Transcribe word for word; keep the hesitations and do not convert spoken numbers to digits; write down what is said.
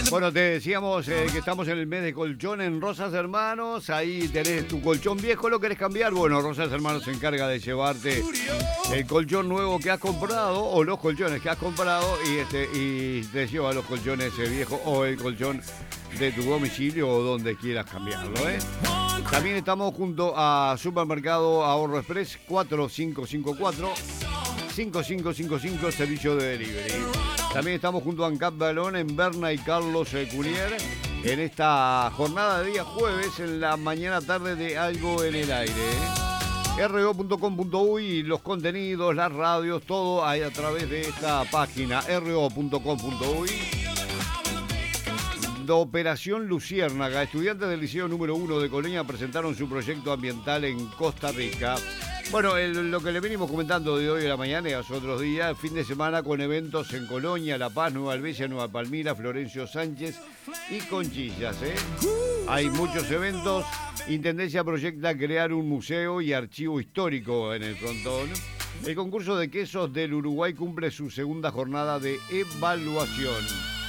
Bueno, te decíamos eh, que estamos en el mes de colchón en Rosas Hermanos. Ahí tenés tu colchón viejo, ¿lo querés cambiar? Bueno, Rosas Hermanos se encarga de llevarte el colchón nuevo que has comprado o los colchones que has comprado y, este, y te lleva los colchones eh, viejos o el colchón de tu domicilio o donde quieras cambiarlo, ¿eh? También estamos junto a Supermercado Ahorro Express cuatro cinco cinco cuatro, cinco cinco cinco cinco, servicio de delivery. También estamos junto a ANCAP Balón en Berna y Carlos Cunier en esta jornada de día jueves en la mañana tarde de Algo en el Aire. R O punto com punto U Y, los contenidos, las radios, todo hay a través de esta página R O punto com punto U Y. De Operación Luciérnaga, estudiantes del Liceo número uno de Colonia presentaron su proyecto ambiental en Costa Rica. Bueno, el, lo que le venimos comentando de hoy a la mañana y a los otros días, fin de semana con eventos en Colonia, La Paz, Nueva Albesia, Nueva Palmira, Florencio Sánchez y Conchillas, ¿eh? Hay muchos eventos. Intendencia proyecta crear un museo y archivo histórico en el frontón. El concurso de quesos del Uruguay cumple su segunda jornada de evaluación.